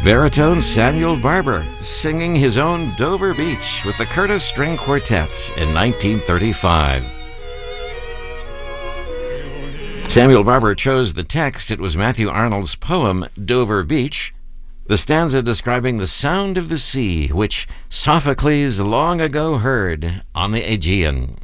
Baritone Samuel Barber singing his own Dover Beach with the Curtis String Quartet in 1935. Samuel Barber chose the text. It was Matthew Arnold's poem, Dover Beach, the stanza describing the sound of the sea, which Sophocles long ago heard on the Aegean.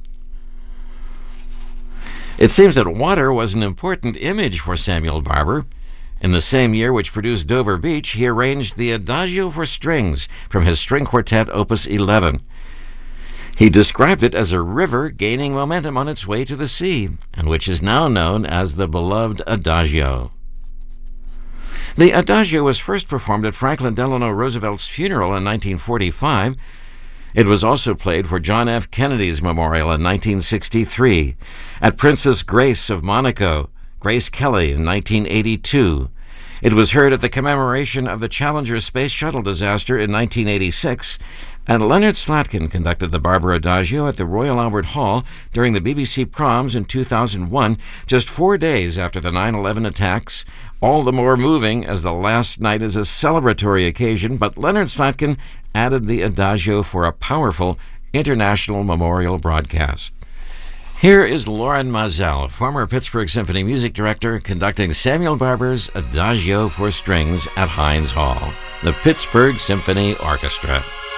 It seems that water was an important image for Samuel Barber. In the same year which produced Dover Beach, he arranged the Adagio for Strings from his string quartet, Opus 11. He described it as a river gaining momentum on its way to the sea, and which is now known as the beloved Adagio. The Adagio was first performed at Franklin Delano Roosevelt's funeral in 1945. It was also played for John F. Kennedy's memorial in 1963, at Princess Grace of Monaco, Grace Kelly in 1982. It was heard at the commemoration of the Challenger space shuttle disaster in 1986, and Leonard Slatkin conducted the Barber Adagio at the Royal Albert Hall during the BBC Proms in 2001, just 4 days after the 9/11 attacks, all the more moving as the last night is a celebratory occasion, but Leonard Slatkin added the Adagio for a powerful international memorial broadcast. Here is Loren Maazel, former Pittsburgh Symphony music director, conducting Samuel Barber's Adagio for Strings at Heinz Hall, the Pittsburgh Symphony Orchestra.